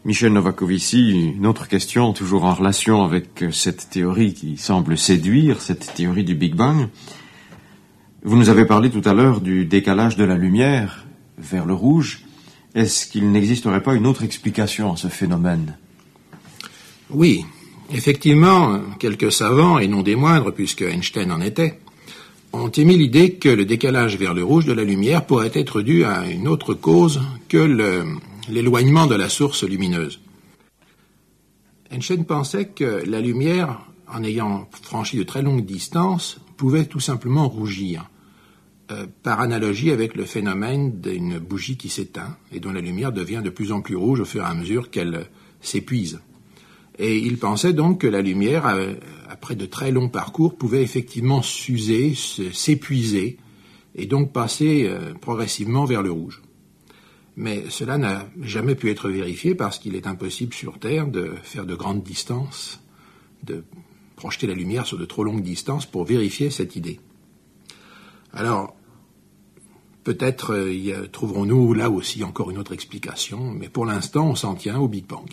Michel Novakovici, une autre question, toujours en relation avec cette théorie qui semble séduire, cette théorie du Big Bang. Vous nous avez parlé tout à l'heure du décalage de la lumière vers le rouge. Est-ce qu'il n'existerait pas une autre explication à ce phénomène? Oui, effectivement, quelques savants, et non des moindres puisque Einstein en était, ont émis l'idée que le décalage vers le rouge de la lumière pourrait être dû à une autre cause que l'éloignement de la source lumineuse. Einstein pensait que la lumière, en ayant franchi de très longues distances, pouvait tout simplement rougir, par analogie avec le phénomène d'une bougie qui s'éteint et dont la lumière devient de plus en plus rouge au fur et à mesure qu'elle s'épuise. Et il pensait donc que la lumière, après de très longs parcours, pouvait effectivement s'user, s'épuiser, et donc passer progressivement vers le rouge. Mais cela n'a jamais pu être vérifié parce qu'il est impossible sur Terre de faire de grandes distances, de projeter la lumière sur de trop longues distances pour vérifier cette idée. Alors, peut-être trouverons-nous là aussi encore une autre explication, mais pour l'instant, on s'en tient au Big Bang.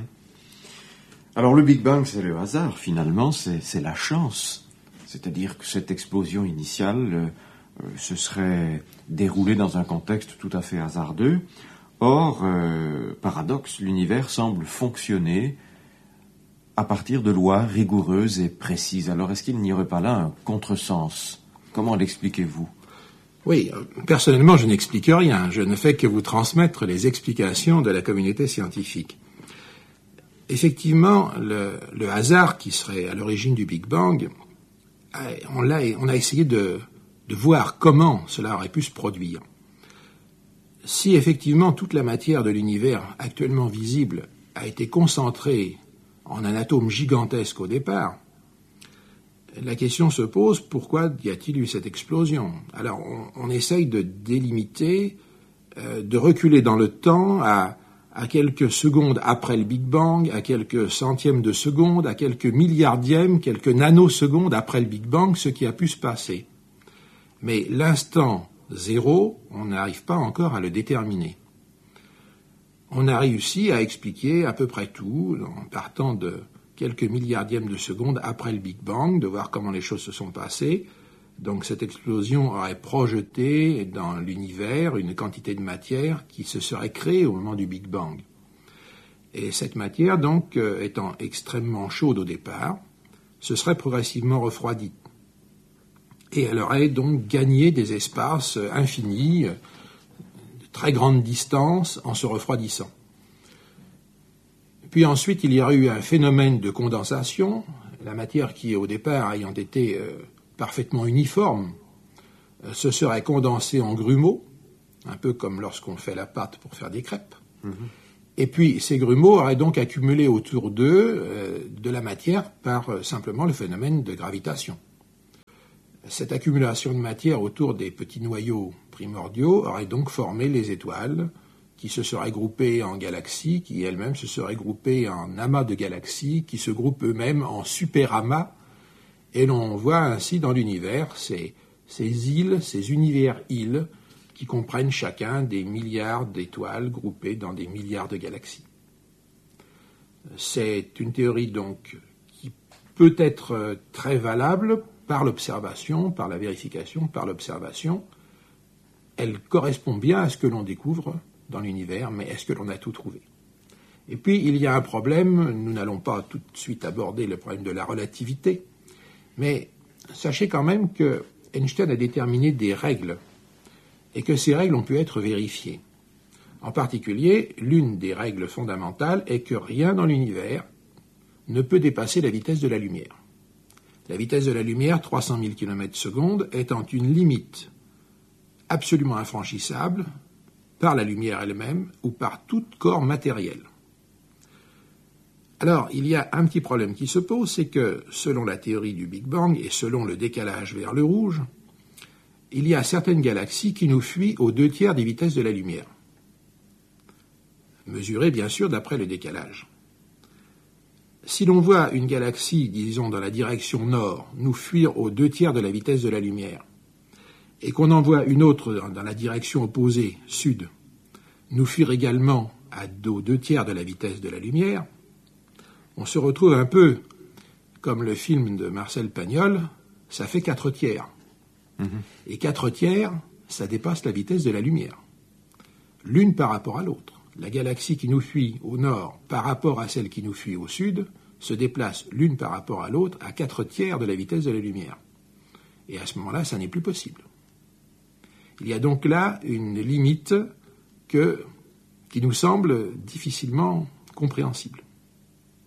Alors le Big Bang, c'est le hasard, finalement, c'est la chance. C'est-à-dire que cette explosion initiale se serait déroulée dans un contexte tout à fait hasardeux. Or, paradoxe, l'univers semble fonctionner à partir de lois rigoureuses et précises. Alors est-ce qu'il n'y aurait pas là un contresens? Comment l'expliquez-vous? Oui, personnellement, je n'explique rien. Je ne fais que vous transmettre les explications de la communauté scientifique. Effectivement, le hasard qui serait à l'origine du Big Bang, on a essayé de voir comment cela aurait pu se produire. Si effectivement toute la matière de l'univers actuellement visible a été concentrée en un atome gigantesque au départ, la question se pose, pourquoi y a-t-il eu cette explosion? Alors on essaye de délimiter, de reculer dans le temps à quelques secondes après le Big Bang, à quelques centièmes de seconde, à quelques milliardièmes, quelques nanosecondes après le Big Bang, ce qui a pu se passer. Mais l'instant zéro, on n'arrive pas encore à le déterminer. On a réussi à expliquer à peu près tout, en partant de quelques milliardièmes de seconde après le Big Bang, de voir comment les choses se sont passées. Donc cette explosion aurait projeté dans l'univers une quantité de matière qui se serait créée au moment du Big Bang. Et cette matière, donc, étant extrêmement chaude au départ, se serait progressivement refroidie. Et elle aurait donc gagné des espaces infinis, de très grandes distances, en se refroidissant. Puis ensuite, il y aurait eu un phénomène de condensation, la matière qui, au départ, ayant été parfaitement uniforme, se serait condensée en grumeaux, un peu comme lorsqu'on fait la pâte pour faire des crêpes. Et puis ces grumeaux auraient donc accumulé autour d'eux de la matière par simplement le phénomène de gravitation. Cette accumulation de matière autour des petits noyaux primordiaux aurait donc formé les étoiles, qui se seraient groupées en galaxies, qui elles-mêmes se seraient groupées en amas de galaxies, qui se groupent eux-mêmes en superamas. Et l'on voit ainsi dans l'univers ces îles, ces univers-îles, qui comprennent chacun des milliards d'étoiles groupées dans des milliards de galaxies. C'est une théorie donc qui peut être très valable par l'observation, par la vérification, par l'observation. Elle correspond bien à ce que l'on découvre dans l'univers, mais est-ce que l'on a tout trouvé? Et puis il y a un problème, nous n'allons pas tout de suite aborder le problème de la relativité, mais sachez quand même que Einstein a déterminé des règles et que ces règles ont pu être vérifiées. En particulier, l'une des règles fondamentales est que rien dans l'univers ne peut dépasser la vitesse de la lumière. La vitesse de la lumière, 300 000 km/s, étant une limite absolument infranchissable par la lumière elle-même ou par tout corps matériel. Alors, il y a un petit problème qui se pose, c'est que, selon la théorie du Big Bang et selon le décalage vers le rouge, il y a certaines galaxies qui nous fuient aux 2/3 des vitesses de la lumière. Mesurées, bien sûr, d'après le décalage. Si l'on voit une galaxie, disons, dans la direction nord, nous fuir aux 2/3 de la vitesse de la lumière, et qu'on en voit une autre dans la direction opposée, sud, nous fuir également aux 2/3 de la vitesse de la lumière, on se retrouve un peu comme le film de Marcel Pagnol, ça fait 4/3. Et 4/3, ça dépasse la vitesse de la lumière. L'une par rapport à l'autre. La galaxie qui nous fuit au nord par rapport à celle qui nous fuit au sud se déplace l'une par rapport à l'autre à 4/3 de la vitesse de la lumière. Et à ce moment-là, ça n'est plus possible. Il y a donc là une limite qui nous semble difficilement compréhensible.